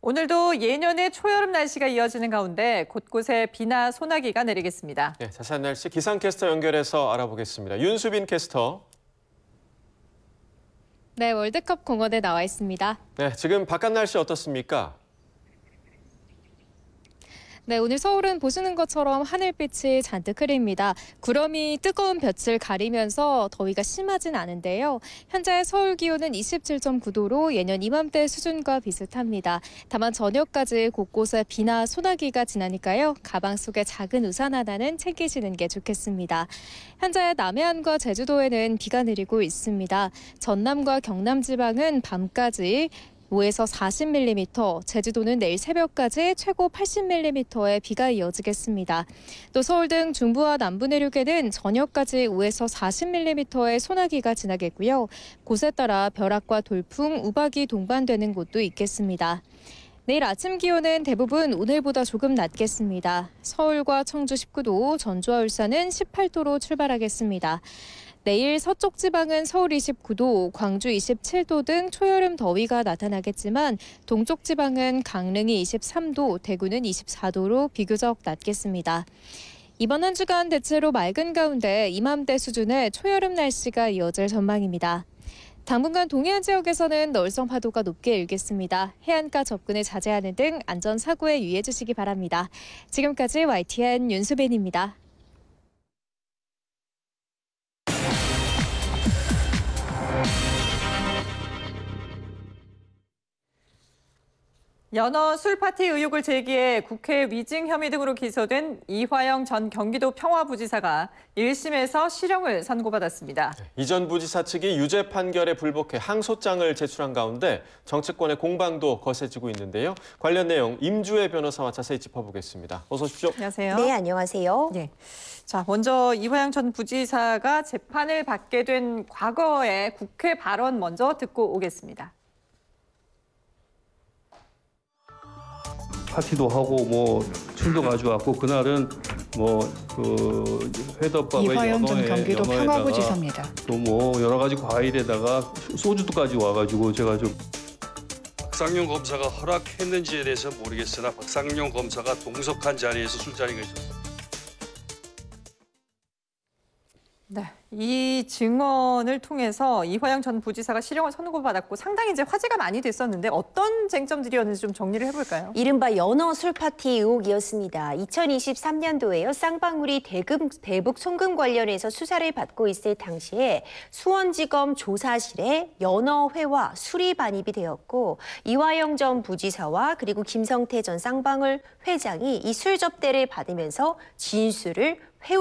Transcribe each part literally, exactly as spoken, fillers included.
오늘도 예년의 초여름 날씨가 이어지는 가운데 곳곳에 비나 소나기가 내리겠습니다. 네, 자세한 날씨 기상캐스터 연결해서 알아보겠습니다. 윤수빈 캐스터. 네, 월드컵 공원에 나와 있습니다. 네, 지금 바깥 날씨 어떻습니까? 네, 오늘 서울은 보시는 것처럼 하늘빛이 잔뜩 흐립니다. 구름이 뜨거운 볕을 가리면서 더위가 심하진 않은데요. 현재 서울 기온은 이십칠 점 구 도로 예년 이맘때 수준과 비슷합니다. 다만 저녁까지 곳곳에 비나 소나기가 지나니까요. 가방 속에 작은 우산 하나는 챙기시는 게 좋겠습니다. 현재 남해안과 제주도에는 비가 내리고 있습니다. 전남과 경남 지방은 밤까지 오에서 사십 밀리미터, 제주도는 내일 새벽까지 최고 팔십 밀리미터의 비가 이어지겠습니다. 또 서울 등 중부와 남부 내륙에는 저녁까지 오에서 사십 밀리미터의 소나기가 지나겠고요. 곳에 따라 벼락과 돌풍, 우박이 동반되는 곳도 있겠습니다. 내일 아침 기온은 대부분 오늘보다 조금 낮겠습니다. 서울과 청주 십구 도, 전주와 울산은 십팔 도로 출발하겠습니다. 내일 서쪽 지방은 서울 이십구 도, 광주 이십칠 도 등 초여름 더위가 나타나겠지만 동쪽 지방은 강릉이 이십삼 도, 대구는 이십사 도로 비교적 낮겠습니다. 이번 한 주간 대체로 맑은 가운데 이맘때 수준의 초여름 날씨가 이어질 전망입니다. 당분간 동해안 지역에서는 너울성 파도가 높게 일겠습니다. 해안가 접근에 자제하는 등 안전사고에 유의해 주시기 바랍니다. 지금까지 와이티엔 윤수빈입니다. 연어 술파티 의혹을 제기해 국회 위증 혐의 등으로 기소된 이화영 전 경기도 평화부지사가 일 심에서 실형을 선고받았습니다. 이 전 부지사 측이 유죄 판결에 불복해 항소장을 제출한 가운데 정치권의 공방도 거세지고 있는데요. 관련 내용 임주혜 변호사와 자세히 짚어보겠습니다. 어서 오십시오. 안녕하세요. 네, 안녕하세요. 네. 자, 먼저 이화영 전 부지사가 재판을 받게 된 과거의 국회 발언 먼저 듣고 오겠습니다. 파티도 하고 뭐 술도 가져왔고 그날은 뭐 그 회덮밥에 이화영 전 경기도 평화부지사입니다. 또 뭐 여러 가지 과일에다가 소주도까지 와가지고 제가 좀 박상용 검사가 허락했는지에 대해서 모르겠으나 박상용 검사가 동석한 자리에서 술자리가 있었습니다. 네, 이 증언을 통해서 이화영 전 부지사가 실형을 선고받았고 상당히 이제 화제가 많이 됐었는데 어떤 쟁점들이었는지 좀 정리를 해볼까요? 이른바 연어 술파티 의혹이었습니다. 이천이십삼 년도에요. 쌍방울이 대금, 대북 송금 관련해서 수사를 받고 있을 당시에 수원지검 조사실에 연어회와 술이 반입이 되었고 이화영 전 부지사와 그리고 김성태 전 쌍방울 회장이 이 술 접대를 받으면서 진술을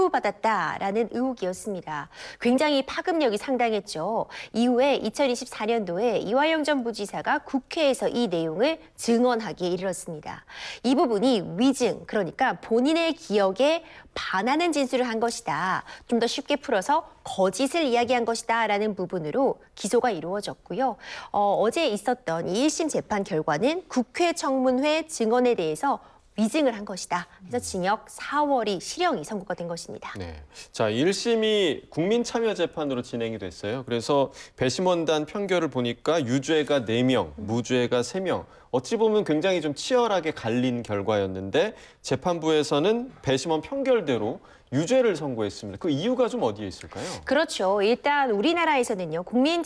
회유받았다라는 의혹이었습니다. 굉장히 파급력이 상당했죠. 이후에 이천이십사 년도에 이화영 전 부지사가 국회에서 이 내용을 증언하기에 이르렀습니다. 이 부분이 위증, 그러니까 본인의 기억에 반하는 진술을 한 것이다. 좀 더 쉽게 풀어서 거짓을 이야기한 것이다 라는 부분으로 기소가 이루어졌고요. 어, 어제 있었던 이 일 심 재판 결과는 국회 청문회 증언에 대해서 위증을 한 것이다. 그래서 징역 사 월이 실형이 선고가 된 것입니다. 네, 자 일 심이 국민참여재판으로 진행이 됐어요. 그래서 배심원단 판결을 보니까 유죄가 네 명, 무죄가 세 명. 어찌 보면 굉장히 좀 치열하게 갈린 결과였는데 재판부에서는 배심원 판결대로 유죄를 선고했습니다. 그 이유가 좀 어디에 있을까요? 그렇죠. 일단 우리나라에서는요.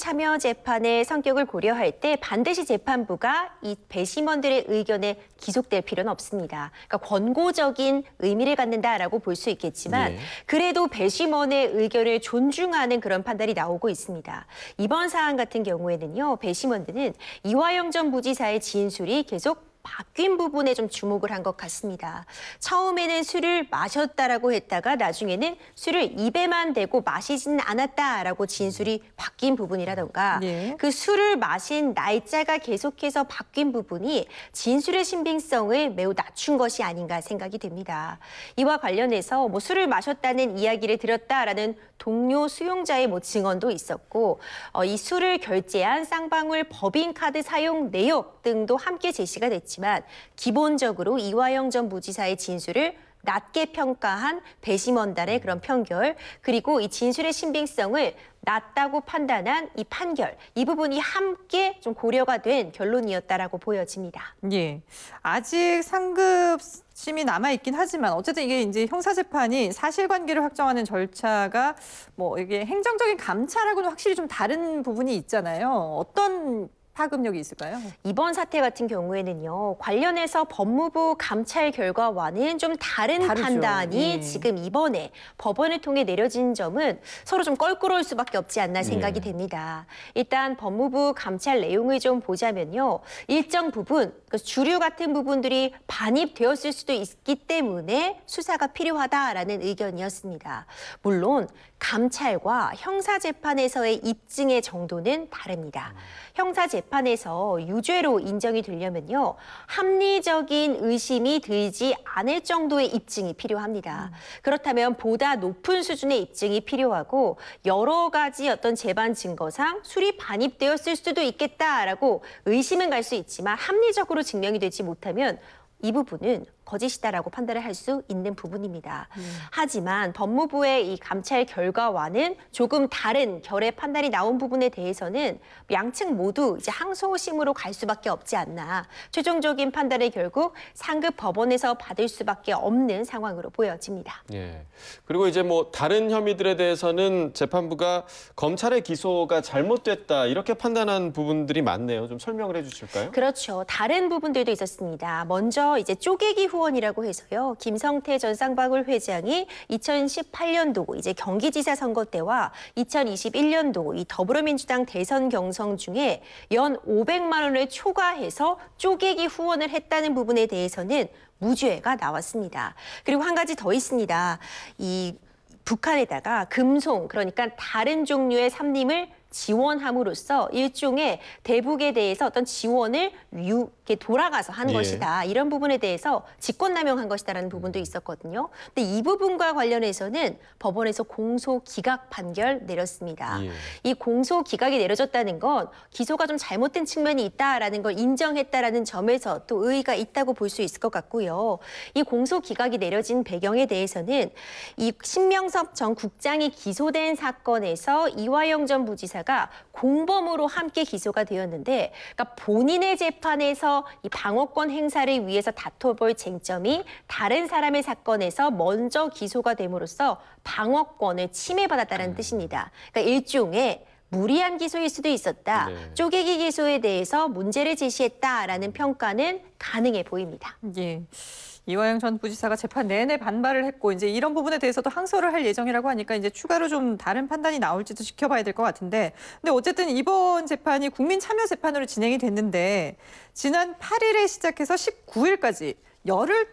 국민참여재판의 성격을 고려할 때 반드시 재판부가 이 배심원들의 의견에 기속될 필요는 없습니다. 그러니까 권고적인 의미를 갖는다라고 볼 수 있겠지만 예. 그래도 배심원의 의견을 존중하는 그런 판단이 나오고 있습니다. 이번 사안 같은 경우에는요. 배심원들은 이화영 전 부지사의 진술이 계속 바뀐 부분에 좀 주목을 한 것 같습니다. 처음에는 술을 마셨다라고 했다가 나중에는 술을 입에만 대고 마시지는 않았다라고 진술이 바뀐 부분이라던가 네. 그 술을 마신 날짜가 계속해서 바뀐 부분이 진술의 신빙성을 매우 낮춘 것이 아닌가 생각이 됩니다. 이와 관련해서 뭐 술을 마셨다는 이야기를 들었다라는 동료 수용자의 뭐 증언도 있었고 어, 이 술을 결제한 쌍방울 법인카드 사용 내역 등도 함께 제시가 됐지만 기본적으로 이화영 전 부지사의 진술을 낮게 평가한 배심원단의 그런 편결, 그리고 이 진술의 신빙성을 낮다고 판단한 이 판결, 이 부분이 함께 좀 고려가 된 결론이었다라고 보여집니다. 예. 아직 상급심이 남아 있긴 하지만 어쨌든 이게 이제 형사 재판이 사실관계를 확정하는 절차가 뭐 이게 행정적인 감찰하고는 확실히 좀 다른 부분이 있잖아요. 어떤 파급력이 있을까요? 이번 사태 같은 경우에는요, 관련해서 법무부 감찰 결과와는 좀 다른 다르죠. 판단이 예. 지금 이번에 법원을 통해 내려진 점은 서로 좀 껄끄러울 수밖에 없지 않나 생각이 예. 됩니다. 일단 법무부 감찰 내용을 좀 보자면요, 일정 부분, 그 주류 같은 부분들이 반입되었을 수도 있기 때문에 수사가 필요하다라는 의견이었습니다. 물론 감찰과 형사재판에서의 입증의 정도는 다릅니다. 형사재판에서 유죄로 인정이 되려면요, 합리적인 의심이 들지 않을 정도의 입증이 필요합니다. 그렇다면 보다 높은 수준의 입증이 필요하고 여러 가지 어떤 재반 증거상 술이 반입되었을 수도 있겠다라고 의심은 갈 수 있지만 합리적으로 증명이 되지 못하면 이 부분은 거짓이다라고 판단을 할 수 있는 부분입니다. 음. 하지만 법무부의 이 감찰 결과와는 조금 다른 결의 판단이 나온 부분에 대해서는 양측 모두 이제 항소심으로 갈 수밖에 없지 않나. 최종적인 판단을 결국 상급 법원에서 받을 수밖에 없는 상황으로 보여집니다. 예. 그리고 이제 뭐 다른 혐의들에 대해서는 재판부가 검찰의 기소가 잘못됐다 이렇게 판단한 부분들이 많네요. 좀 설명을 해주실까요? 그렇죠. 다른 부분들도 있었습니다. 먼저 이제 쪼개기 후원이라고 해서요. 김성태 전 쌍방울 회장이 이천십팔 년도 이제 경기지사 선거 때와 이천이십일 년도 이 더불어민주당 대선 경선 중에 연 오백만 원을 초과해서 쪼개기 후원을 했다는 부분에 대해서는 무죄가 나왔습니다. 그리고 한 가지 더 있습니다. 이 북한에다가 금송, 그러니까 다른 종류의 삼림을 지원함으로써 일종의 대북에 대해서 어떤 지원을 유, 이렇게 돌아가서 한 예. 것이다. 이런 부분에 대해서 직권남용한 것이다라는 부분도 있었거든요. 근데 이 부분과 관련해서는 법원에서 공소 기각 판결 내렸습니다. 예. 이 공소 기각이 내려졌다는 건 기소가 좀 잘못된 측면이 있다라는 걸 인정했다라는 점에서 또 의의가 있다고 볼 수 있을 것 같고요. 이 공소 기각이 내려진 배경에 대해서는 이 신명섭 전 국장이 기소된 사건에서 이화영 전 부지사 가 공범으로 함께 기소가 되었는데, 그러니까 본인의 재판에서 이 방어권 행사를 위해서 다퉈볼 쟁점이 다른 사람의 사건에서 먼저 기소가 됨으로써 방어권을 침해받았다는 뜻입니다. 그러니까 일종의 무리한 기소일 수도 있었다. 네. 쪼개기 기소에 대해서 문제를 제시했다라는 평가는 가능해 보입니다. 예. 이화영 전 부지사가 재판 내내 반발을 했고 이제 이런 부분에 대해서도 항소를 할 예정이라고 하니까 이제 추가로 좀 다른 판단이 나올지도 지켜봐야 될 것 같은데, 근데 어쨌든 이번 재판이 국민 참여 재판으로 진행이 됐는데 지난 팔 일에 시작해서 십구 일까지 열흘